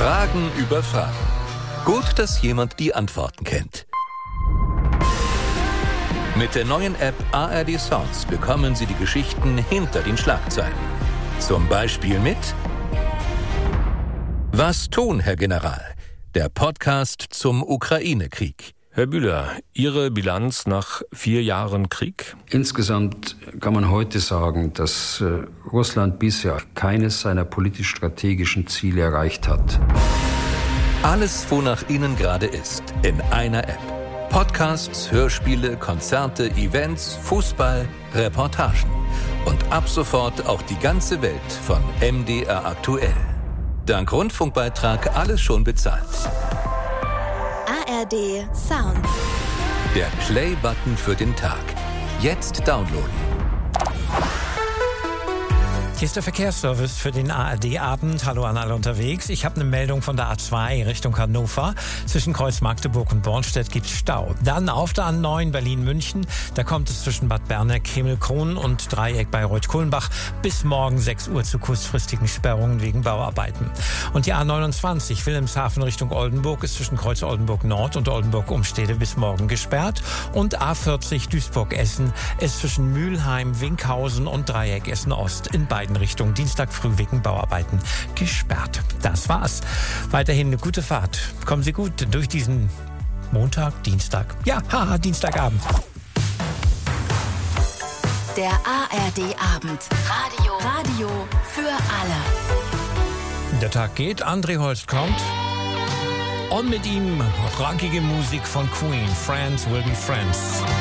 Fragen über Fragen. Gut, dass jemand die Antworten kennt. Mit der neuen App ARD Sounds bekommen Sie die Geschichten hinter den Schlagzeilen. Zum Beispiel mit Was tun, Herr General? Der Podcast zum Ukraine-Krieg. Herr Bühler, Ihre Bilanz nach 4 Jahren Krieg? Insgesamt kann man heute sagen, dass Russland bisher keines seiner politisch-strategischen Ziele erreicht hat. Alles, wonach Ihnen gerade ist, in einer App. Podcasts, Hörspiele, Konzerte, Events, Fußball, Reportagen. Und ab sofort auch die ganze Welt von MDR aktuell. Dank Rundfunkbeitrag alles schon bezahlt. ARD Sounds. Der Play-Button für den Tag. Jetzt downloaden. Hier ist der Verkehrsservice für den ARD-Abend. Hallo an alle unterwegs. Ich habe eine Meldung von der A2 Richtung Hannover. Zwischen Kreuz Magdeburg und Bornstedt gibt es Stau. Dann auf der A9 Berlin-München. Da kommt es zwischen Bad Berneck, Himmelkron und Dreieck bei Reuth-Kulmbach bis morgen 6 Uhr zu kurzfristigen Sperrungen wegen Bauarbeiten. Und die A29 Wilhelmshaven Richtung Oldenburg ist zwischen Kreuz Oldenburg Nord und Oldenburg Umstede bis morgen gesperrt. Und A40 Duisburg-Essen ist zwischen Mülheim, Winkhausen und Dreieck Essen-Ost in beiden Richtung Dienstag früh wegen Bauarbeiten gesperrt. Das war's. Weiterhin eine gute Fahrt. Kommen Sie gut durch diesen Montag, Dienstag. Ja, Dienstagabend. Der ARD-Abend. Radio für alle. Der Tag geht, André Holst kommt. Und mit ihm rockige Musik von Queen. Friends will be friends.